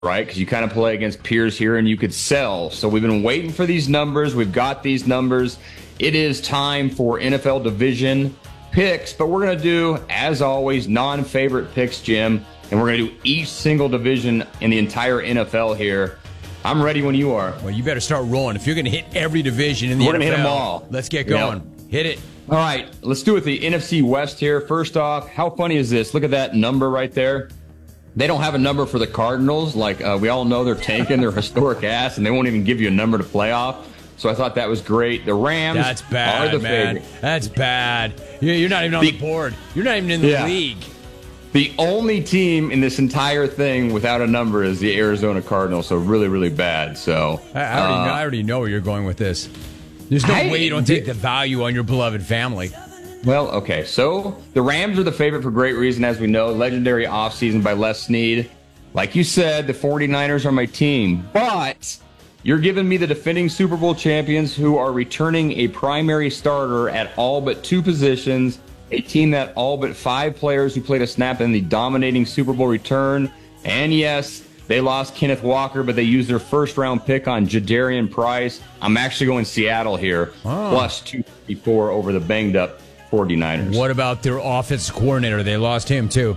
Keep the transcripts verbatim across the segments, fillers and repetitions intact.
right? Because you kind of play against peers here and you could sell. So we've been waiting for these numbers. We've got these numbers. It is time for N F L division picks, but we're going to do, as always, non-favorite picks, Jim, and we're going to do each single division in the entire N F L here. I'm ready when you are. Well, you better start rolling. If you're going to hit every division in the we're N F L, we're going to hit them all. Let's get going. Yep. Hit it. All right, let's do it. The N F C West here. First off, how funny is this? Look at that number right there. They don't have a number for the Cardinals. Like, uh, we all know they're tanking. They're historic ass, and they won't even give you a number to play off. So I thought that was great. The Rams That's bad, are the man. favorite. That's bad. You're not even on the, the board. You're not even in the yeah. league. The only team in this entire thing without a number is the Arizona Cardinals. So really, really bad. So I, I, already, uh, know, I already know where you're going with this. There's no I, way you don't take the value on your beloved family. Well, okay. So the Rams are the favorite for great reason, as we know. Legendary offseason by Les Snead. Like you said, the 49ers are my team. But you're giving me the defending Super Bowl champions who are returning a primary starter at all but two positions, a team that all but five players who played a snap in the dominating Super Bowl return. And yes, they lost Kenneth Walker, but they used their first-round pick on Jadarian Price. I'm actually going Seattle here, oh. plus two fifty-four over the banged-up 49ers. What about their offensive coordinator? They lost him, too.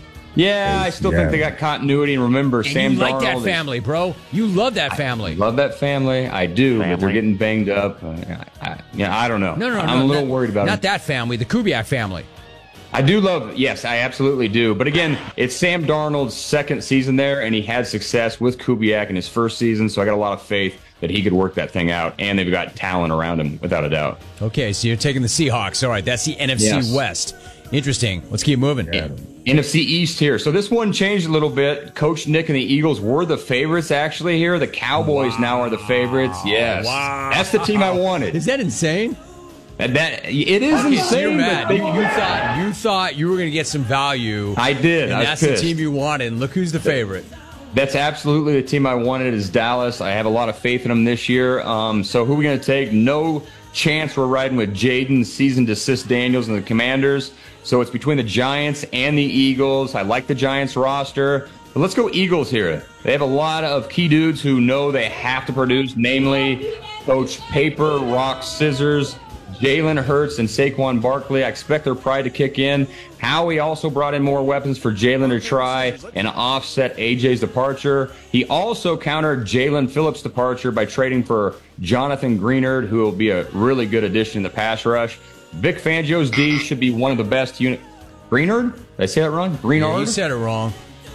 Yeah, I still yeah. think they got continuity. And remember, and Sam you like Darnold that family, bro. You love that family. I love that family. I do, family. But they're getting banged up. Uh, I, yeah, I don't know. No, no, no. I'm no, a little not, worried about it. Not that family, the Kubiak family. I do love, yes, I absolutely do. But again, it's Sam Darnold's second season there, and he had success with Kubiak in his first season, so I got a lot of faith that he could work that thing out, and they've got talent around him, without a doubt. Okay, so you're taking the Seahawks. All right, that's the N F C yes. West. Interesting. Let's keep moving. Yeah. N F C East here. So this one changed a little bit. Coach Nick and the Eagles were the favorites actually here. The Cowboys wow. now are the favorites. Yes. Wow. That's the team I wanted. Is that insane? That, that it is okay, insane. So you're mad. They, you, you thought you thought you were going to get some value. I did. And I was that's pissed. the team you wanted. And look who's the favorite. That's absolutely the team I wanted is Dallas. I have a lot of faith in them this year. Um, so who are we going to take? No chance we're riding with Jaden Season Desist Daniels and the Commanders. So it's between the Giants and the Eagles. I like the Giants roster. But let's go Eagles here. They have a lot of key dudes who know they have to produce, namely Coach Paper, Rock, Scissors, Jalen Hurts, and Saquon Barkley. I expect their pride to kick in. Howie also brought in more weapons for Jalen to try and offset A J's departure. He also countered Jalen Phillips' departure by trading for Jonathan Greenard, who will be a really good addition to the pass rush. Vic Fangio's D should be one of the best unit. Greenard? Did I say that wrong? Greenard? Yeah, you said it wrong.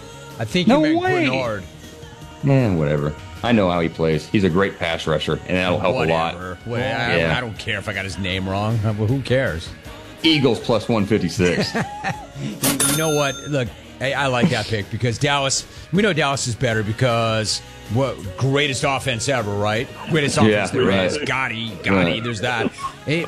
I think no you meant way. Greenard. Man, whatever. I know how he plays. He's a great pass rusher, and that'll help Whatever. a lot. Well, I, yeah. I don't care if I got his name wrong. Well, who cares? Eagles plus one fifty-six. you, you know what? Look, I, I like that pick because Dallas, we know Dallas is better because what greatest offense ever, right? Greatest offense yeah, there right. is. Gotti, Gotti, right. There's that. Hey,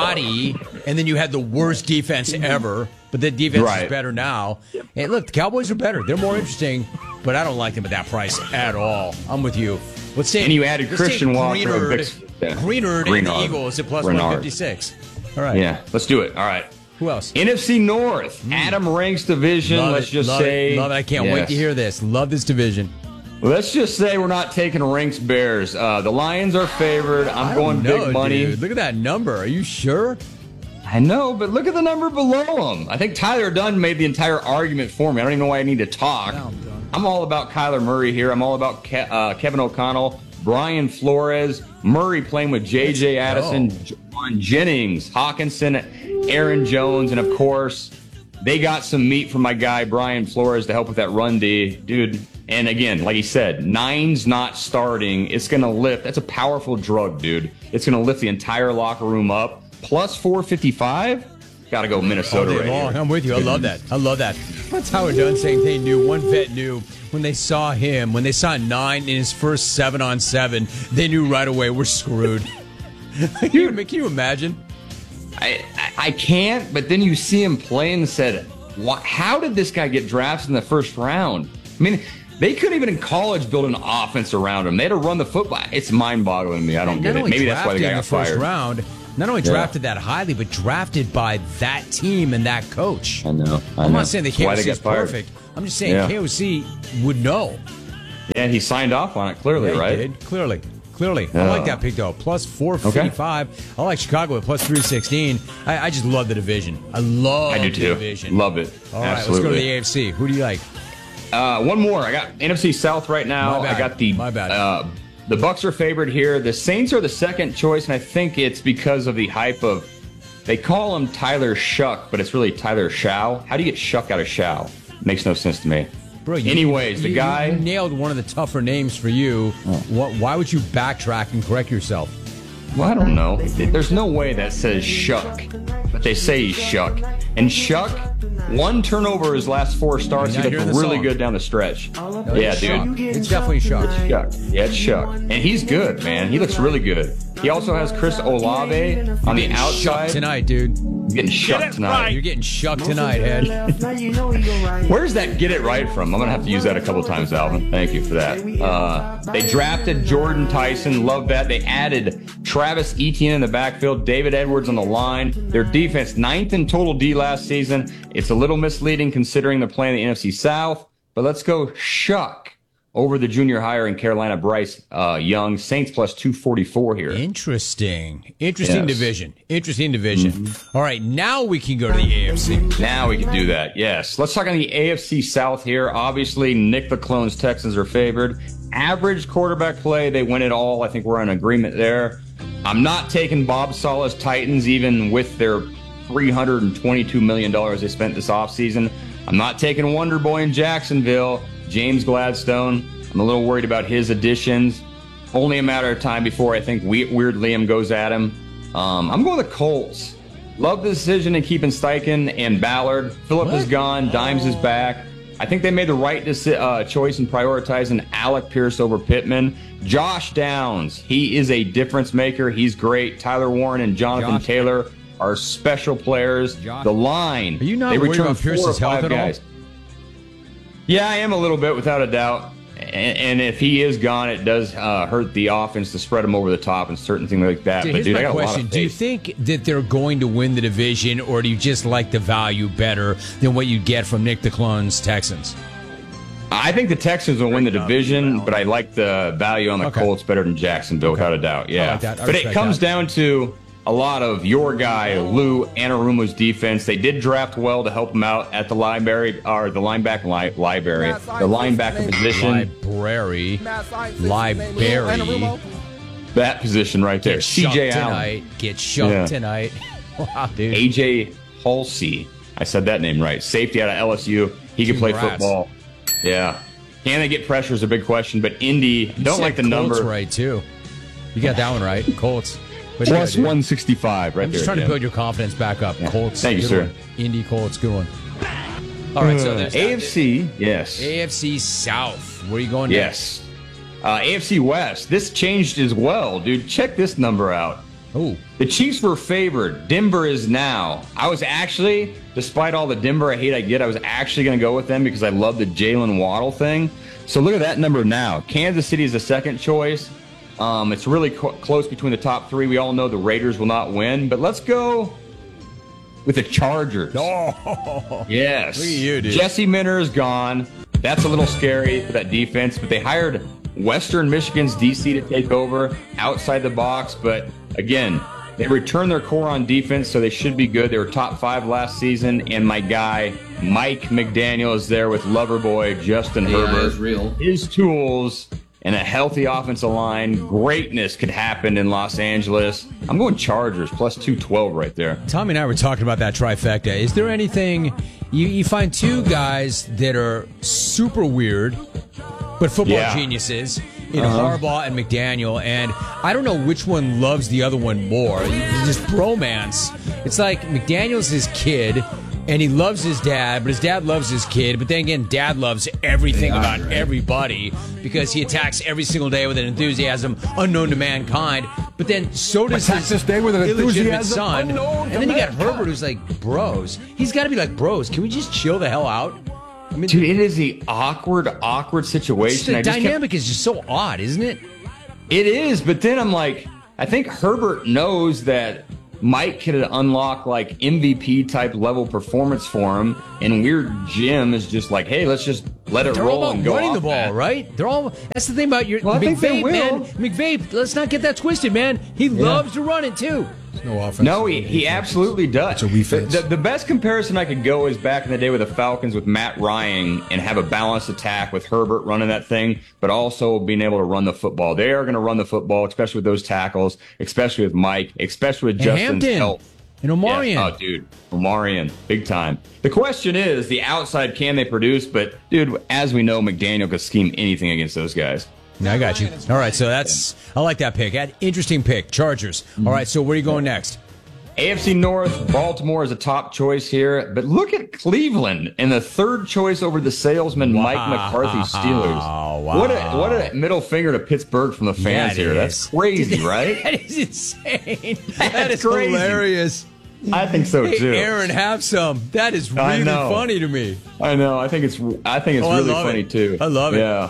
Gotti, and then you had the worst defense ever, but the defense right. is better now. Hey, look, the Cowboys are better. They're more interesting, but I don't like them at that price at all. I'm with you. Let's take, and you added Christian Walker. Greenard, yeah. Greenard and the Eagles at plus Renard. one fifty-six. All right. Yeah, let's do it. All right. Who else? N F C North. Mm. Adam Ranks division. Love let's it, just love say. It, love it. I can't yes. wait to hear this. Love this division. Let's just say we're not taking Ranks Bears. Uh, the Lions are favored. I'm I going know, big money. Dude. Look at that number. Are you sure? I know, but look at the number below them. I think Tyler Dunn made the entire argument for me. I don't even know why I need to talk. No, I'm, I'm all about Kyler Murray here. I'm all about Ke- uh, Kevin O'Connell, Brian Flores, Murray playing with J J Addison, John Jennings, Hawkinson, Aaron Jones, and of course, they got some meat from my guy Brian Flores to help with that run D. Dude, and again, like he said, nine's not starting. It's going to lift. That's a powerful drug, dude. It's going to lift the entire locker room up. Plus four fifty-five? Got to go Minnesota All day right long. here. I'm with you. I love that. I love that. That's Howard Dunn saying they knew. One vet knew when they saw him, when they saw nine in his first seven on seven, they knew right away we're screwed. can, you, can you imagine? I, I can't, but then you see him play and said, how did this guy get drafted in the first round? I mean, they couldn't even in college build an offense around him. They had to run the football. It's mind-boggling to me. I don't Not get it. Maybe that's why the guy in got the first fired. Round, not only drafted yeah. that highly, but drafted by that team and that coach. I know. I I'm know. not saying the K O C is perfect. I'm just saying yeah. K O C would know. Yeah, he signed off on it clearly, Yeah, he right? did. Clearly. Clearly. I like that pick, though. Plus four fifty-five. Okay. I like Chicago at plus three sixteen. I, I just love the division. I love I do the too. division. Love it. All right, Absolutely. let's go to the A F C. Who do you like? Uh, one more. I got N F C South right now. My bad. I got the My bad. Uh, the Bucks are favored here. The Saints are the second choice, and I think it's because of the hype of. They call him Tyler Shuck, but it's really Tyler Shao. How do you get Shuck out of Shao? Makes no sense to me. Bro, you, Anyways, you, the guy you nailed one of the tougher names for you. Oh. What, why would you backtrack and correct yourself? Well, I don't know. There's no way that says Shuck, but they say he's Shuck. And Shuck, one turnover his last four starts. He looked really good down the stretch. No, yeah, dude. Shuck. It's definitely Shuck. It's Shuck. Yeah, it's Shuck. And he's good, man. He looks really good. He also has Chris Olave on the outside. Tonight, dude. He's getting shucked tonight. Right. You're getting shucked tonight, Head. Where's that get it right from? I'm going to have to use that a couple times, Alvin. Thank you for that. Uh, they drafted Jordan Tyson. Love that. They added Travis Etienne in the backfield, David Edwards on the line. Their defense, ninth in total D last season. It's a little misleading considering the play in the N F C South, but let's go Shuck over the junior hire in Carolina, Bryce uh, Young. Saints plus two forty-four here. Interesting. Interesting Yes. division. Interesting division. Mm-hmm. All right, now we can go to the A F C. Now we can do that, yes. Let's talk on the A F C South here. Obviously, Nick the Clone's Texans are favored. Average quarterback play, they win it all. I think we're in agreement there. I'm not taking Bob Saleh's Titans, even with their three hundred twenty-two million dollars they spent this offseason. I'm not taking Wonder Boy in Jacksonville. James Gladstone, I'm a little worried about his additions. Only a matter of time before I think we- Weird Liam goes at him. Um, I'm going with the Colts. Love the decision in keeping Steichen and Ballard. Phillip is gone. Dimes is back. I think they made the right deci- uh, choice in prioritizing Alec Pierce over Pittman. Josh Downs, he is a difference maker. He's great. Tyler Warren and Jonathan Josh. Taylor are special players. Josh. The line, Are you not they worried return about four Pierce's or five health at all? guys. Yeah, I am a little bit, without a doubt. And, and if he is gone, it does uh, hurt the offense to spread him over the top and certain things like that. Dude, but here's dude, my I got question. a lot of Do you faith. think that they're going to win the division, or do you just like the value better than what you get from Nick the Clone's Texans? I think the Texans will win the division, but I like the value on the Okay. Colts better than Jacksonville, without a doubt. Yeah, I like that. I but it respect comes that. down to a lot of your guy Lou Anarumo's defense. They did draft well to help him out at the library or the linebacker li- library, the linebacker position. Library. Library. That position right there. Get C shucked J Allen, tonight. Get shucked Yeah. tonight. Wow, dude. A J Halsey. I said that name right. Safety out of L S U. He can play Congrats. football. Yeah. Can they get pressure is a big question, but Indy, You don't said like the Colts number. right, too. You got that one right. Colts. But Plus yeah, dude. one sixty-five right I'm there. just trying to Jim. build your confidence back up. Colts. Thank you, good sir. one. Indy Colts, good one. All right, so Uh, there's A F C, yes. A F C South. Where are you going next? Yes. Uh, A F C West. This changed as well, dude. Check this number out. Oh, The Chiefs were favored. Denver is now. I was actually, despite all the Denver hate I get, I was actually going to go with them because I love the Jalen Waddle thing. So look at that number now. Kansas City is the second choice. Um, it's really co- close between the top three. We all know the Raiders will not win, but let's go with the Chargers. Oh, Yes. Look at you, dude. Jesse Minter is gone. That's a little scary for that defense, but they hired Western Michigan's D C to take over outside the box. But again, they returned their core on defense, so they should be good. They were top five last season, and my guy, Mike McDaniel, is there with Loverboy, Justin Yeah, Herbert. it's real. His tools and a healthy offensive line. Greatness could happen in Los Angeles. I'm going Chargers, plus two twelve right there. Tommy and I were talking about that trifecta. Is there anything you, you find two guys that are super weird, but football Yeah. geniuses in Harbaugh and McDaniel, and I don't know which one loves the other one more. It's just bromance. It's like McDaniel's his kid, and he loves his dad, but his dad loves his kid. But then again, dad loves everything They are, about right? everybody because he attacks every single day with an enthusiasm unknown to mankind. But then so does Attacks his this day with an illegitimate enthusiasm son. unknown to And then you got mankind. Herbert, who's like, bros. He's got to be like, bros, can we just chill the hell out? I mean, Dude, it is the awkward, awkward it's situation. the I just kept- dynamic is just so odd, isn't it? It is, but then I'm like, I think Herbert knows that Mike could unlock like M V P type level performance for him, and Weird Jim is just like, hey, let's just let it They're roll all and about go running off the ball, that. right? They're all. That's the thing about your Well, I think they McVay, man. will. McVay, let's not get that twisted, man. He loves to run it too. No offense. No, he, he absolutely does. It's a defense. The, the, the best comparison I could go is back in the day with the Falcons with Matt Ryan and have a balanced attack with Herbert running that thing, but also being able to run the football. They are going to run the football, especially with those tackles, especially with Mike, especially with And Justin's Hampton. health. And Omarion. Yeah. Oh, dude. Omarion. Big time. The question is, the outside, can they produce? But, dude, as we know, McDaniel could scheme anything against those guys. I got you. All right, so that's I like that pick. That interesting pick. Chargers. All right, so where are you going next? A F C North, Baltimore is a top choice here. But look at Cleveland in the third choice over the salesman Mike McCarthy Steelers. Wow. What a what a middle finger to Pittsburgh from the fans Yeah, it here. is. That's crazy, right? That is insane. That That's is crazy. hilarious. I think so Hey, too. Aaron, have some. That is I really know. funny to me. I know. I think it's I think it's Oh, I really love funny it. too. I love it. Yeah.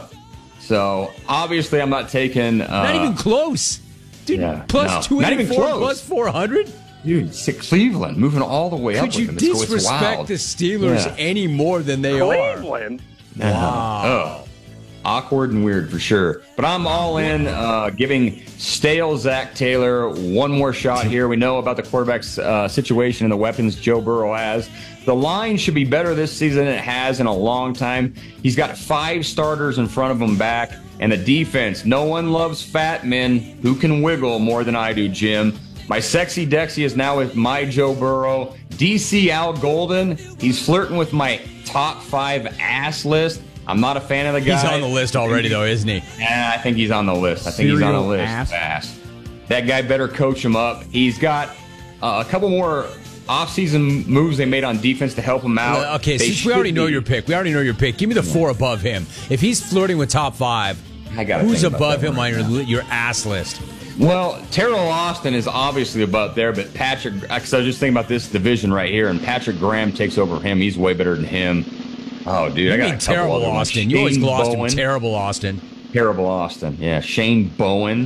So obviously, I'm not taking. Uh, Not even close. Dude, yeah, plus no. two Not even eighty-four, close. plus four hundred? dude, Cleveland moving all the way up. Could you with them. It's, it's disrespect wild. the Steelers Yeah. any more than they are? Cleveland. Wow. Oh, awkward and weird for sure. But I'm all in, uh, giving stale Zach Taylor one more shot here. We know about the quarterback's uh, situation and the weapons Joe Burrow has. The line should be better this season than it has in a long time. He's got five starters in front of him back. And the defense, no one loves fat men who can wiggle more than I do, Jim. My sexy Dexy is now with my Joe Burrow. D C Al Golden, he's flirting with my top five ass list. I'm not a fan of the guy. He's on the list already, though, isn't he? Yeah, I think he's on the list. I think he's on the Serial list. ass. Fast. That guy better coach him up. He's got uh, a couple more offseason moves they made on defense to help him out. Uh, okay, They since we already should know be- your pick, we already know your pick. Give me the four above him. If he's flirting with top five, I gotta who's think about above that him one on right your now. li- your ass list? Well, Terrell Austin is obviously above there, but Patrick, because I was just thinking about this division right here, and Patrick Graham takes over him. He's way better than him. Oh, dude, I You got mean a couple terrible other ones. Austin. You always Shane glossed Bowen. him. Terrible Austin. Terrible Austin. Yeah, Shane Bowen.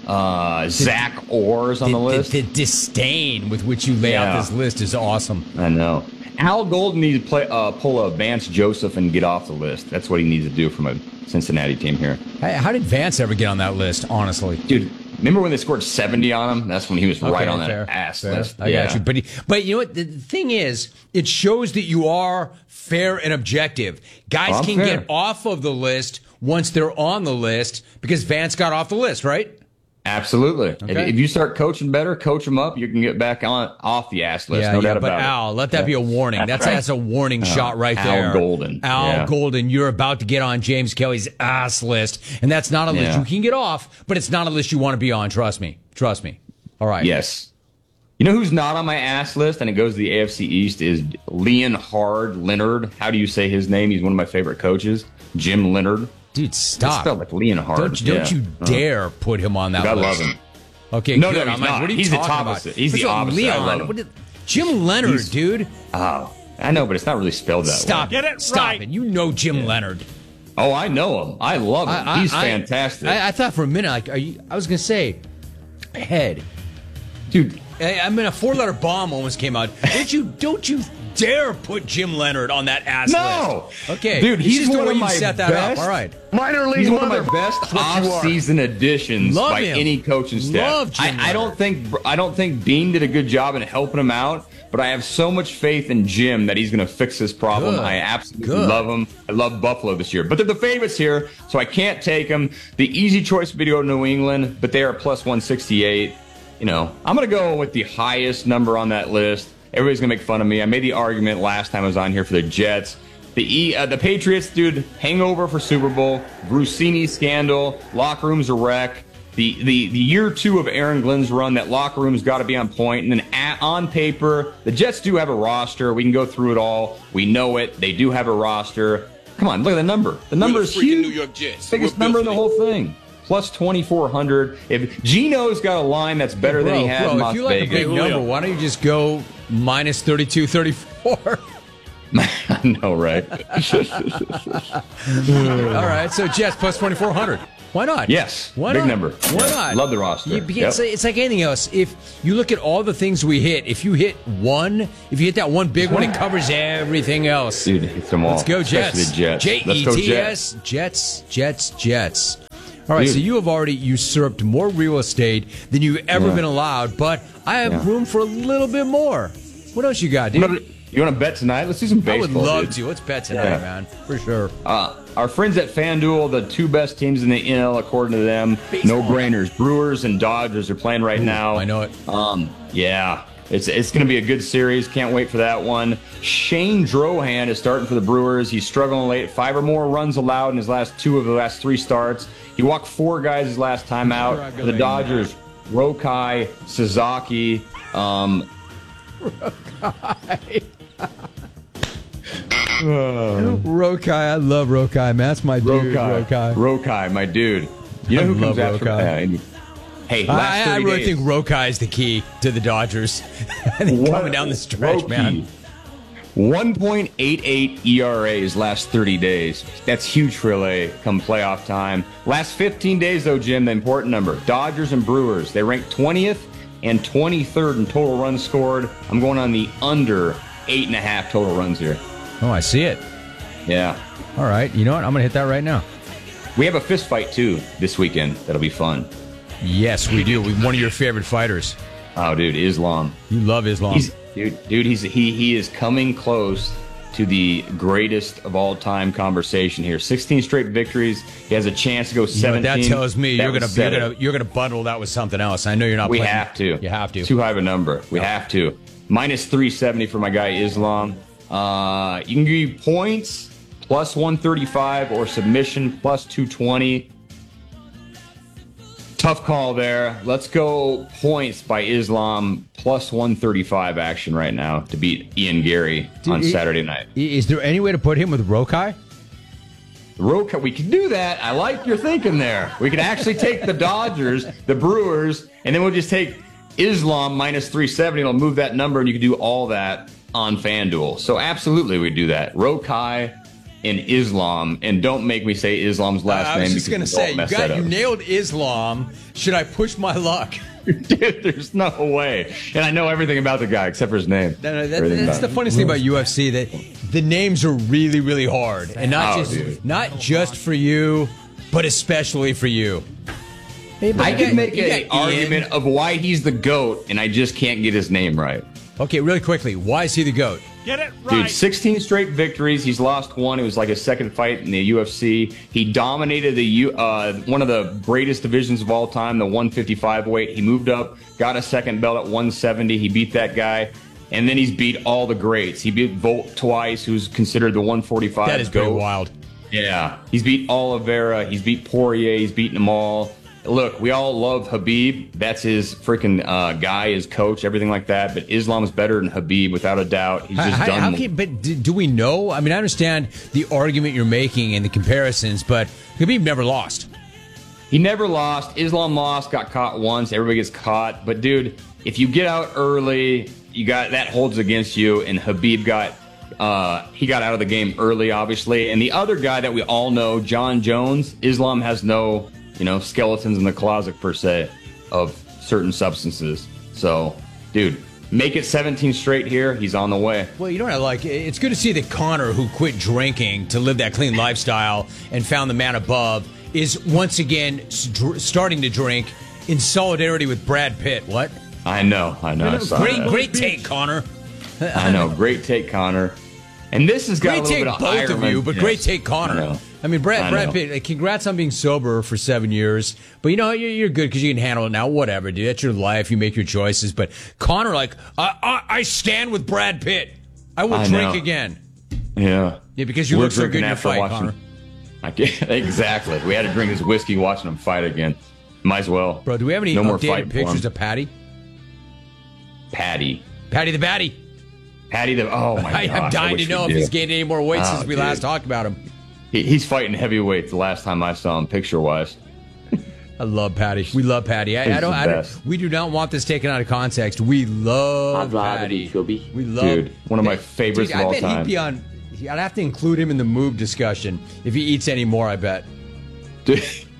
Uh, Zach Orr's on the, the, list. The, the disdain with which you lay out Yeah. this list is awesome. I know. Al Golden needs to play, uh, pull a Vance Joseph and get off the list. That's what he needs to do from a Cincinnati team here. How, how did Vance ever get on that list, honestly? Dude, remember when they scored seventy on him? That's when he was right Okay, on that fair, ass fair. list. I got you. But, he, but you know what? The thing is, it shows that you are fair and objective. Guys I'm can fair. get off of the list once they're on the list because Vance got off the list, right? Absolutely. If, Okay. if you start coaching better, coach them up, you can get back on off the ass list. Yeah, no yeah, doubt but about Al, it. let that be a warning. That's That's right. that's a warning shot right Al there. Golden. Al Yeah. Golden, you're about to get on James Kelly's ass list, and that's not a list Yeah. you can get off, but it's not a list you want to be on. Trust me. Trust me. All right. Yes. You know who's not on my ass list, and it goes to the A F C East, is Leonhard Leonard. How do you say his name? He's one of my favorite coaches. Jim Leonard. Dude, It's stop. spelled like Leonhard. Don't, you- don't Yeah. you Uh, dare put him on that I list. love him. Okay, No, good. no, I'm he's like, not. what are you He's the talking opposite. about? He's the First of all, opposite. I Leon, love him. what did- Jim Leonard, He's- dude. Oh, I know, but it's not really spelled that Stop way. it. Get it Stop right. it. You know Jim Leonard. Oh, I know him. I love him. I- I- He's I- fantastic. I, I thought for a minute, like, are you? I was gonna say, head, Dude, I, I mean, a four-letter bomb almost came out. Don't you? Don't you dare put Jim Leonard on that ass No! list. Okay, Dude, it's he's just the one way of you my set that best- up. All right. Minor league he's one of my mother. best That's what you are. off-season additions Love by him. any coaching staff. Love Jim I, I don't think I don't think Bean did a good job in helping him out, but I have so much faith in Jim that he's going to fix this problem. Good. I absolutely Good. love him. I love Buffalo this year, but they're the favorites here, so I can't take them. The easy choice would be to go to New England, but they are plus one sixty-eight. You know, I'm going to go with the highest number on that list. Everybody's going to make fun of me. I made the argument last time I was on here for the Jets. The e, uh, the Patriots, dude, hangover for Super Bowl, Brucini scandal, locker room's a wreck. The, the, the year two of Aaron Glenn's run, that locker room's got to be on point. And then at, on paper, the Jets do have a roster. We can go through it all. We know it. They do have a roster. Come on, look at the number. The number We're is the freaking huge. New York Jets. Biggest We're number in built the for whole thing. Plus twenty-four hundred. If Gino's got a line that's better than Bro, he had bro, in if Las you like a Vegas. big number, why don't you just go minus thirty-two, thirty-four? I know, right? All right, so Jets plus twenty-four hundred. Why not? Yes. Why Big not? number. Why Yeah. not? Love the roster. You, it's, Yep. it's like anything else. If you look at all the things we hit, if you hit one, if you hit that one big one, it covers everything else. Dude, hits them all. Let's go Especially Jets. the Jets. J Let's E go T S. Jets, Jets, Jets. All right, Dude. so you have already usurped more real estate than you've ever Yeah. been allowed, but I have Yeah. room for a little bit more. What else you got, dude? You wanna- You want to bet tonight? Let's do some I baseball. would love dude. to. Let's bet tonight, Yeah. man, for sure. Uh, our friends at FanDuel, the two best teams in the N L, according to them, no brainers. Brewers and Dodgers are playing right now. I know it. Um, yeah, it's it's going to be a good series. Can't wait for that one. Shane Drohan is starting for the Brewers. He's struggling late. Five or more runs allowed in his last two of the last three starts. He walked four guys his last time out. For the Dodgers, Rokai, Sasaki. Um, Rokai, I love Rokai, man. That's my dude, Rokai, Rokai. Rokai, my dude. You know I who love comes after? Rokai. Uh, hey, last I, I thirty really days. think Rokai is the key to the Dodgers. I think What- coming down the stretch, Roki. man. one point eight eight E R A his last thirty days. That's huge for L A come playoff time. Last fifteen days, though, Jim, the important number. Dodgers and Brewers. They rank twentieth and twenty-third in total runs scored. I'm going on the under eight and a half total runs here. Oh, I see it. Yeah. All right. You know what? I'm going to hit that right now. We have a fist fight, too, this weekend. That'll be fun. Yes, we do. With one of your favorite fighters. Oh, dude, Islam. You love Islam. He's, dude, dude, he's he he is coming close to the greatest of all time conversation here. sixteen straight victories. He has a chance to go You know what seventeen. that tells me That you're would gonna set you're it. gonna you're gonna bundle that with something else. I know you're not. We playing. have to. You have to. Too high of a number. We have to. Minus three seventy for my guy Islam. Uh, you can give points plus one thirty-five or submission plus two twenty. Tough call there. Let's go points by Islam plus one thirty-five action right now to beat Ian Gary Dude, on i- Saturday night. Is there any way to put him with Rokai? Roka, we can do that. I like your thinking there. We can actually take the Dodgers, the Brewers, and then we'll just take Islam minus three seventy. It'll move that number, and you can do all that on FanDuel. So absolutely, we do that. Rokai and Islam, and don't make me say Islam's last I name. was just because gonna we'll say you mess got that you up. nailed Islam. Should I push my luck? Dude, there's no way. And I know everything about the guy except for his name. No, no, that, Everything that's about the him. funniest thing about U F C, that the names are really, really hard, and not Oh, just dude. not just for you, but especially for you. I You could got- make you an got Ian. argument of why he's the GOAT, and I just can't get his name right. Okay, really quickly, why is he the GOAT? Get it Dude, right. sixteen straight victories. He's lost one. It was like his second fight in the U F C. He dominated the U, uh, one of the greatest divisions of all time, the one fifty-five weight. He moved up, got a second belt at one seventy. He beat that guy, and then he's beat all the greats. He beat Volt twice, who's considered the one forty-five That is pretty GOAT. wild. Yeah, he's beat Oliveira. He's beat Poirier. He's beaten them all. Look, we all love Habib. That's his freaking uh, guy, his coach, everything like that. But Islam's better than Habib, without a doubt. He's just How, done. how can, but do, do we know? I mean, I understand the argument you're making and the comparisons, but Khabib never lost. He never lost. Islam lost, got caught once. Everybody gets caught. But, dude, if you get out early, you got that holds against you. And Habib got uh, he got out of the game early, obviously. And the other guy that we all know, John Jones, Islam has no, you know, skeletons in the closet, per se, of certain substances. So, dude, make it seventeen straight here. He's on the way. Well, you know what I like? It's good to see that Connor, who quit drinking to live that clean lifestyle and found the man above, is once again st- starting to drink in solidarity with Brad Pitt. What? I know. I know. I saw Great, that. great take, Connor. I know. Great take, Connor. And this has got Great a little take, bit of both of Ironman- you, but Yes. great take, I Connor. know. I mean, Brad, I Brad know. Pitt, like, congrats on being sober for seven years. But, you know, you're, you're good because you can handle it now. Whatever, dude. That's your life. You make your choices. But Connor, like, I, I, I stand with Brad Pitt. I will I drink know. again. Yeah. Yeah, because you We're look so good in drinking your after fight, watching- Connor. I can't, exactly. We had to drink his whiskey watching him fight again. Might as well. Bro, do we have any no more updated fighting for pictures him. of Patty? Patty? Patty the Batty. Patty the oh my I, gosh! I'm dying wish to know we if he's did. gained any more weight Oh, since we dude. last talked about him. He, he's fighting heavyweight. The last time I saw him, picture wise. I love Patty. We love Patty. I, I He's don't. the I don't best. we do not want this taken out of context. We love I'd rather Patty. be chubby. We love Dude, one of my favorites Dude, of I all bet time. he'd be on. I'd have to include him in the move discussion if he eats any more. I bet. Dude,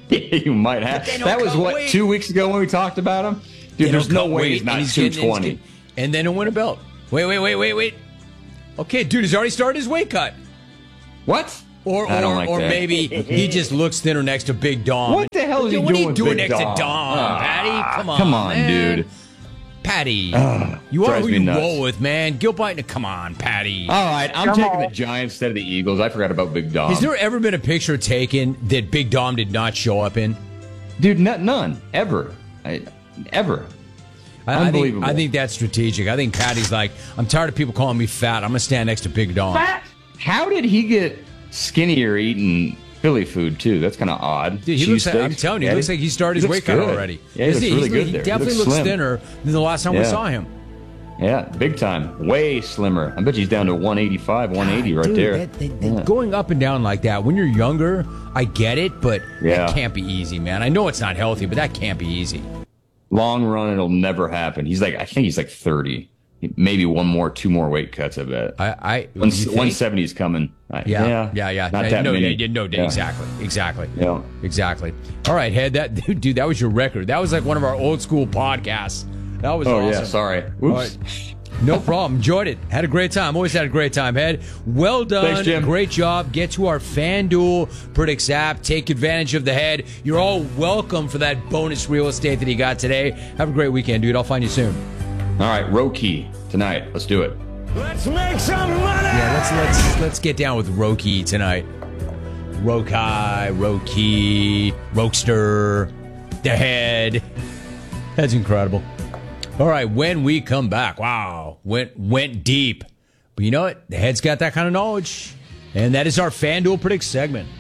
You might have. That was what weight. two weeks ago when we talked about him. Dude, there's no way he's not two twenty. And, and then he'll win a belt. Wait, wait, wait, wait, wait. Okay, dude, he's already started his weight cut. What? Or, or, like or maybe he just looks thinner next to Big Dom. What the hell is he what doing? What are you doing Big next Dom? to Dom, uh, Patty? Come on, come on, man. dude. Patty, uh, you are who you nuts. roll with, man. Gilbite, come on, Patty. All right, I'm come taking on. the Giants instead of the Eagles. I forgot about Big Dom. Has there ever been a picture taken that Big Dom did not show up in? Dude, not, none. Ever. I, ever. I, Unbelievable. I think, I think that's strategic. I think Patty's like, I'm tired of people calling me fat. I'm going to stand next to Big Dom. Fat? How did he get skinnier eating Philly food, too? That's kind of odd. Dude, he looks like, I'm telling you, yeah, he looks like he started his weight cut already. Yeah, he looks he, really good he there. definitely he looks, looks slim. thinner than the last time yeah. we saw him. Yeah, big time. Way slimmer. I bet he's down to one eighty-five, one eighty right Dude, there. That, that, yeah. Going up and down like that, when you're younger, I get it, but yeah. that can't be easy, man. I know it's not healthy, but that can't be easy. Long run, it'll never happen. He's like, I think he's like thirty. Maybe one more, two more weight cuts, I bet. I, I one, one seventy is coming. Yeah, yeah, yeah, yeah. Not I, that no, many. Yeah, no, yeah. exactly, exactly. Yeah. Exactly. All right, Head, that, dude, that was your record. That was like one of our old school podcasts. That was oh, awesome. yeah, sorry. Oops. No problem. Enjoyed it. Had a great time. Always had a great time, Head. Well done. Thanks, Jim. Great job. Get to our FanDuel Predicts app. Take advantage of the Head. You're all welcome for that bonus real estate that he got today. Have a great weekend, dude. I'll find you soon. All right, Roki tonight. Let's do it. Let's make some money. Yeah, let's let's let's get down with Roki tonight. Rokai, Roki, Rokester, the Head. That's incredible. All right, when we come back, wow, went went deep. But you know what? The Head's got that kind of knowledge. And that is our FanDuel Predicts segment.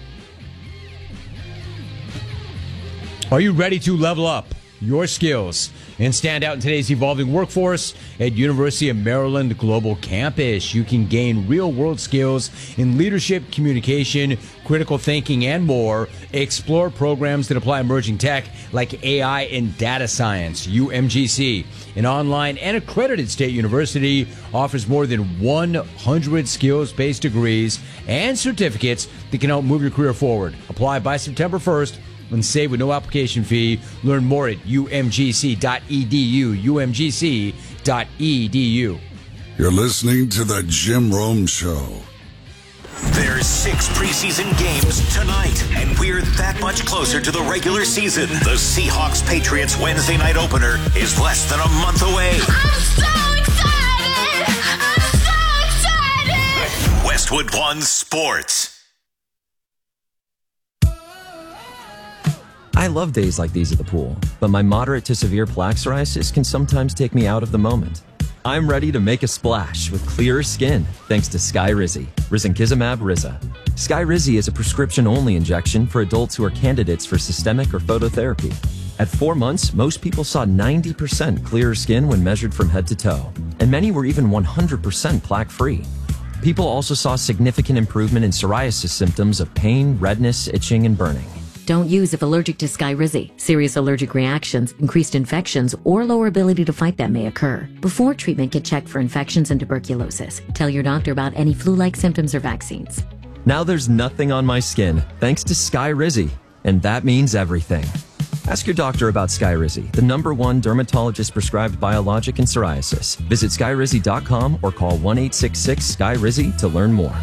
Are you ready to level up your skills and stand out in today's evolving workforce? At University of Maryland Global Campus, you can gain real-world skills in leadership, communication, critical thinking, and more. Explore programs that apply emerging tech like A I and data science. U M G C, an online and accredited state university, offers more than one hundred skills-based degrees and certificates that can help move your career forward. Apply by September first. And save with no application fee. Learn more at U M G C dot E D U, U M G C dot E D U. You're listening to The Jim Rome Show. There's six preseason games tonight, and we're that much closer to the regular season. The Seahawks-Patriots Wednesday night opener is less than a month away. I'm so excited! I'm so excited! Westwood One Sports. I love days like these at the pool, but my moderate to severe plaque psoriasis can sometimes take me out of the moment. I'm ready to make a splash with clearer skin thanks to Skyrizi, risankizumab Riza. Skyrizi is a prescription-only injection for adults who are candidates for systemic or phototherapy. At four months, most people saw ninety percent clearer skin when measured from head to toe, and many were even one hundred percent plaque-free. People also saw significant improvement in psoriasis symptoms of pain, redness, itching, and burning. Don't use if allergic to Skyrizi. Serious allergic reactions, increased infections, or lower ability to fight them may occur. Before treatment, get checked for infections and tuberculosis. Tell your doctor about any flu-like symptoms or vaccines. Now there's nothing on my skin thanks to Skyrizi, and that means everything. Ask your doctor about Skyrizi, the number one dermatologist-prescribed biologic in psoriasis. Visit skyrizi dot com or call one eight six six Skyrizi to learn more.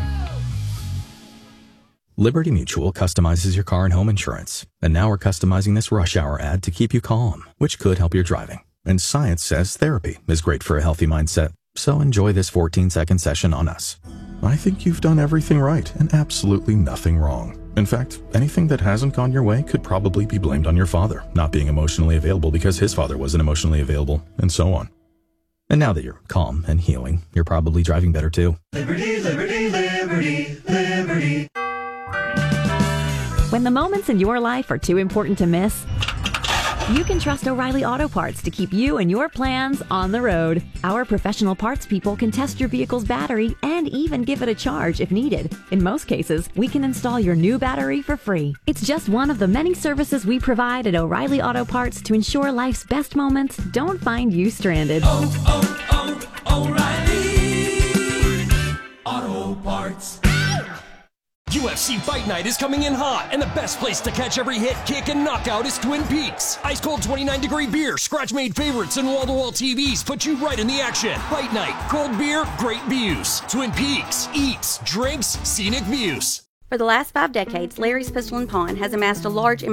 Liberty Mutual customizes your car and home insurance. And now we're customizing this rush hour ad to keep you calm, which could help your driving. And science says therapy is great for a healthy mindset. So enjoy this fourteen second session on us. I think you've done everything right and absolutely nothing wrong. In fact, anything that hasn't gone your way could probably be blamed on your father not being emotionally available because his father wasn't emotionally available, and so on. And now that you're calm and healing, you're probably driving better too. Liberty, liberty, liberty, liberty. When the moments in your life are too important to miss, you can trust O'Reilly Auto Parts to keep you and your plans on the road. Our professional parts people can test your vehicle's battery and even give it a charge if needed. In most cases, we can install your new battery for free. It's just one of the many services we provide at O'Reilly Auto Parts to ensure life's best moments don't find you stranded. Oh, oh, oh, O'Reilly Auto Parts. U F C Fight Night is coming in hot, and the best place to catch every hit, kick, and knockout is Twin Peaks. Ice cold twenty-nine degree beer, scratch-made favorites, and wall-to-wall T Vs put you right in the action. Fight Night, cold beer, great views. Twin Peaks, eats, drinks, scenic views. For the last five decades, Larry's Pistol and Pawn has amassed a large